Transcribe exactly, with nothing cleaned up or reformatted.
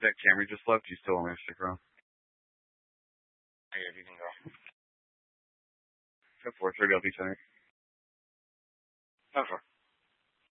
that Camry just left. You still want me to stick around? Yeah, you can go. At four thirty, I'll be tonight. Okay.